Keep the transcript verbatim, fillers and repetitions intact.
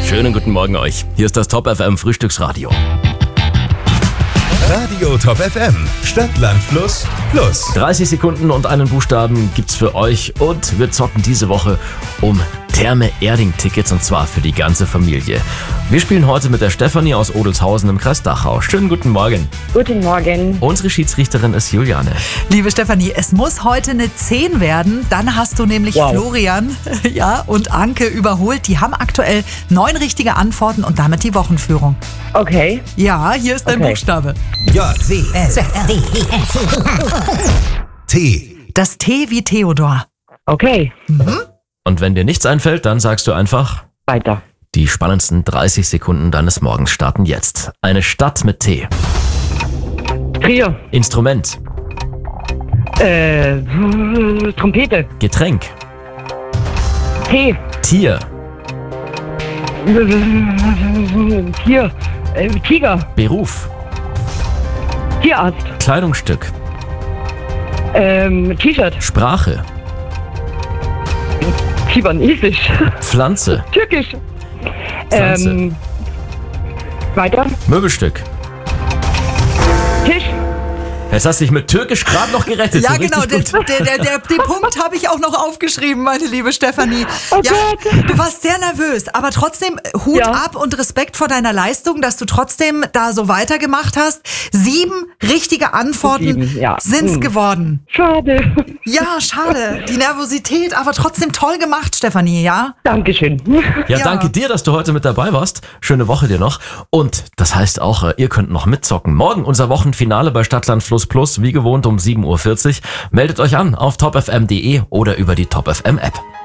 Schönen guten Morgen euch. Hier ist das Top F M Frühstücksradio. Radio Top F M. Stadt, Land, Fluss, Plus. dreißig Sekunden und einen Buchstaben gibt's für euch und wir zocken diese Woche um Therme-Erding-Tickets und zwar für die ganze Familie. Wir spielen heute mit der Stefanie aus Odelshausen im Kreis Dachau. Schönen guten Morgen. Guten Morgen. Unsere Schiedsrichterin ist Juliane. Liebe Stefanie, es muss heute eine zehn werden. Dann hast du nämlich Wow. Florian ja, und Anke überholt. Die haben aktuell neun richtige Antworten und damit die Wochenführung. Okay. Ja, hier ist dein Okay. Buchstabe. J, C, S, D, T. Das T wie Theodor. Okay. Und wenn dir nichts einfällt, dann sagst du einfach, Weiter. die spannendsten dreißig Sekunden deines Morgens starten jetzt. Eine Stadt mit T. Trier. Instrument. Äh, Trompete. Getränk. Tee. Tier. Tier. Äh, Tiger. Beruf. Tierarzt. Kleidungsstück. Ähm, T-Shirt. Sprache. Libanesisch. Pflanze. Türkisch. Pflanze. Ähm, weiter. Möbelstück. Tisch. Jetzt hast du dich mit Türkisch gerade noch gerettet. Ja, so genau, richtig der, gut. der, der, der, den Punkt habe ich auch noch aufgeschrieben, meine liebe Stefanie. Oh ja, Gott. du warst sehr nervös, aber trotzdem Hut Ja. ab und Respekt vor deiner Leistung, dass du trotzdem da so weitergemacht hast. Sieben richtige Antworten Sieben, ja. sind's Hm. geworden. Schade. Ja, schade. Die Nervosität, aber trotzdem toll gemacht, Stefanie, ja? Dankeschön. Ja, Ja. danke dir, dass du heute mit dabei warst. Schöne Woche dir noch. Und das heißt auch, äh, ihr könnt noch mitzocken. Morgen unser Wochenfinale bei Stadtland Fluss Plus, wie gewohnt um sieben Uhr vierzig. Meldet euch an auf top f m punkt d e oder über die Top F M App.